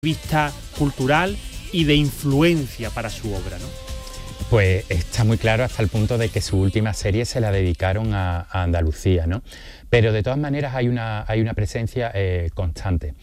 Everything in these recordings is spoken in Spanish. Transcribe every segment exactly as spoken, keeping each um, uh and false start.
vista cultural y de influencia para su obra, ¿no? Pues está muy claro hasta el punto de que su última serie se la dedicaron a, a Andalucía, ¿no? Pero de todas maneras hay una, hay una presencia eh, constante.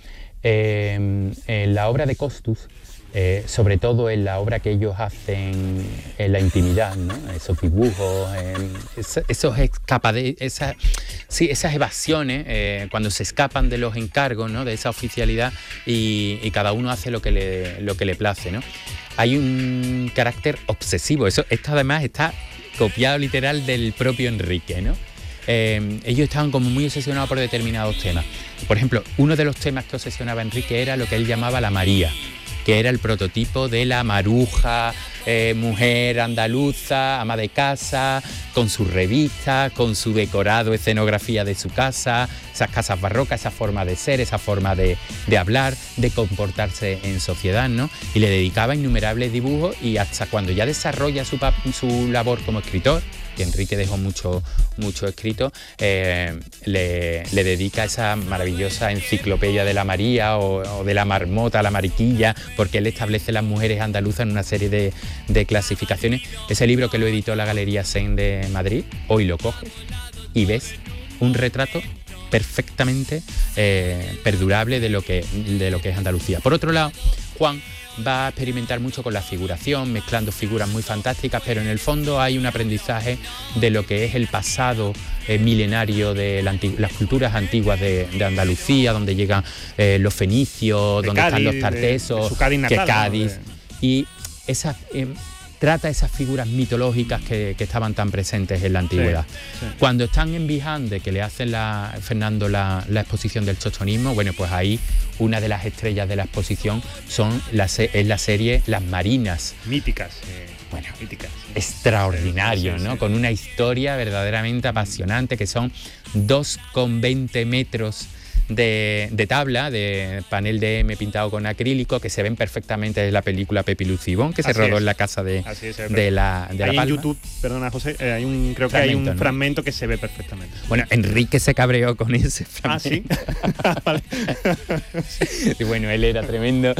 Eh, en la obra de Costus, eh, sobre todo en la obra que ellos hacen en la intimidad, ¿no? Esos dibujos, eh, esos, esos escapade, esas, sí, esas evasiones, eh, cuando se escapan de los encargos, ¿no? De esa oficialidad y, y cada uno hace lo que le, lo que le place, ¿no? Hay un carácter obsesivo, eso, esto además está copiado literal del propio Enrique, ¿no? Eh, ellos estaban como muy obsesionados por determinados temas. Por ejemplo, uno de los temas que obsesionaba a Enrique era lo que él llamaba la María, que era el prototipo de la maruja, eh, mujer andaluza, ama de casa, con sus revistas, con su decorado, escenografía de su casa, esas casas barrocas, esa forma de ser, esa forma de, de hablar, de comportarse en sociedad, ¿no? Y le dedicaba innumerables dibujos y hasta cuando ya desarrolla su, su labor como escritor, que Enrique dejó mucho, mucho escrito, eh, le, le dedica esa maravillosa enciclopedia de la María o, o de la marmota, la mariquilla, porque él establece las mujeres andaluzas en una serie de, de clasificaciones. Ese libro que lo editó la Galería Sen de Madrid, hoy lo coges y ves un retrato perfectamente eh, perdurable de lo que, de lo que es Andalucía. Por otro lado, Juan va a experimentar mucho con la figuración, mezclando figuras muy fantásticas, pero en el fondo hay un aprendizaje de lo que es el pasado eh, milenario de la las culturas antiguas de, de Andalucía, donde llegan eh, los fenicios, de donde Cádiz, están los tartesos, de, de su Cádiz natal, que Cádiz, ¿no? Y esas... Eh, trata esas figuras mitológicas que, que estaban tan presentes en la antigüedad. Sí, sí. Cuando están en Vijande, que le hacen la, Fernando la, la exposición del chochonismo, bueno, pues ahí una de las estrellas de la exposición son la, es la serie Las Marinas. Míticas. Eh, bueno, míticas. Sí. Extraordinario, sí, sí, ¿no? Sí. Con una historia verdaderamente apasionante, que son dos con veinte metros De, de tabla, de panel de M pintado con acrílico, que se ven perfectamente en la película Pepi Lucibón, que se Así rodó es. en la casa de, es, de la de Hay la Palma. En YouTube, perdona José, eh, hay un, creo que fragmento, hay un ¿no? fragmento que se ve perfectamente. Bueno, Enrique se cabreó con ese fragmento. Ah, ¿sí? Y bueno, él era tremendo.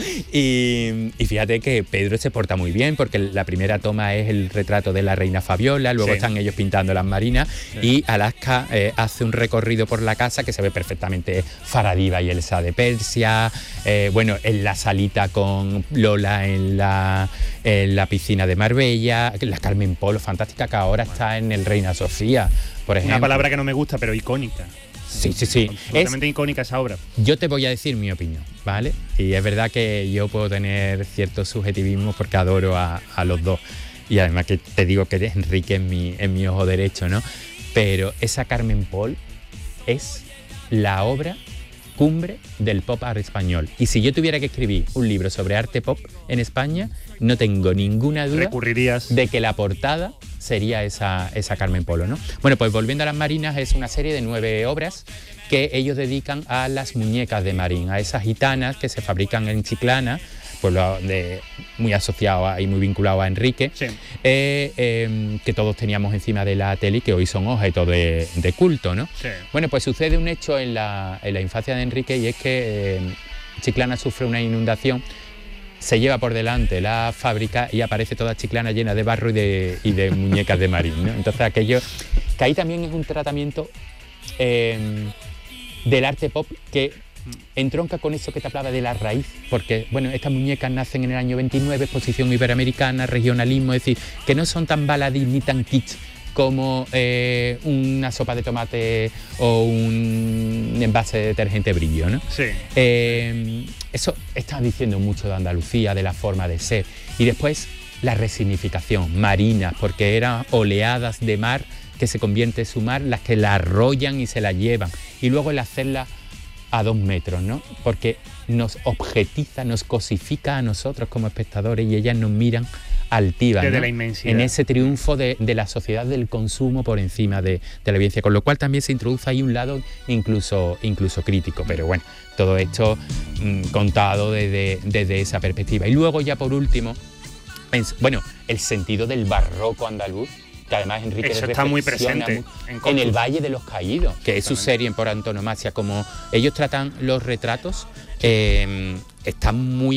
Y, y fíjate que Pedro se porta muy bien, porque la primera toma es el retrato de la reina Fabiola, luego sí. están ellos pintando las marinas, sí. y Alaska eh, hace un recorrido por la casa que se ve perfectamente Faradiva y Elsa de Persia, eh, bueno, en la salita con Lola en la, en la piscina de Marbella, la Carmen Polo, fantástica, que ahora está en el Reina Sofía, por ejemplo. Una palabra que no me gusta, pero icónica. Sí, sí, sí. Absolutamente es, icónica esa obra. Yo te voy a decir mi opinión, ¿vale? Y es verdad que yo puedo tener cierto subjetivismo porque adoro a, a los dos. Y además que te digo que Enrique es mi, es mi ojo derecho, ¿no? Pero esa Carmen Pol es la obra cumbre del pop art español. Y si yo tuviera que escribir un libro sobre arte pop en España, no tengo ninguna duda Recurrirías. de que la portada sería esa, esa Carmen Polo, ¿no? Bueno, pues volviendo a Las Marinas, es una serie de nueve obras que ellos dedican a las muñecas de Marín, a esas gitanas que se fabrican en Chiclana, pueblo de, muy asociado a, y muy vinculado a Enrique, sí. eh, eh, que todos teníamos encima de la tele y que hoy son objeto de, de culto, ¿no? Sí. Bueno, pues sucede un hecho en la, en la infancia de Enrique, y es que eh, Chiclana sufre una inundación, se lleva por delante la fábrica y aparece toda Chiclana llena de barro y de, y de muñecas de Marín, ¿no? Entonces aquello, que ahí también es un tratamiento eh, del arte pop que entronca con eso que te hablaba de la raíz, porque bueno, estas muñecas nacen en el año veintinueve, exposición iberoamericana, regionalismo, es decir, que no son tan baladí ni tan kitsch como eh, una sopa de tomate o un envase de detergente Brillo, ¿no? Sí. Eh, eso está diciendo mucho de Andalucía, de la forma de ser. Y después la resignificación, marinas, porque eran oleadas de mar que se convierte en su mar, las que la arrollan y se la llevan. Y luego el hacerla a dos metros, ¿no? Porque nos objetiza, nos cosifica a nosotros como espectadores y ellas nos miran altivas, desde ¿no? la inmensidad. En ese triunfo de, de la sociedad del consumo por encima de, de la evidencia, con lo cual también se introduce ahí un lado incluso, incluso crítico, pero bueno, todo esto mmm, contado desde, desde esa perspectiva. Y luego ya por último, bueno, el sentido del barroco andaluz, que además Enrique eso está muy presente en, en El Valle de los Caídos, que es su serie por antonomasia, como ellos tratan los retratos, eh, está muy